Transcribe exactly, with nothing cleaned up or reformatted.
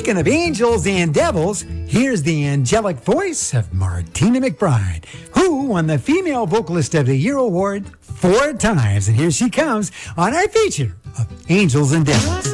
Speaking of angels and devils, here's the angelic voice of Martina McBride, who won the Female Vocalist of the Year award four times. And here she comes on our feature of Angels and Devils.